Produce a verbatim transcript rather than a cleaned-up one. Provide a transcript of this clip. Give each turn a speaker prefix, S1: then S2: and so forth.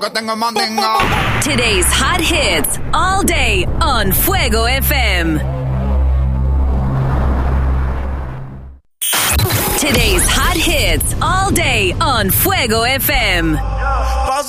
S1: Que tengo mandinga.
S2: Today's hot hits all day on Fuego F M. Today's hot hits all day on Fuego F M.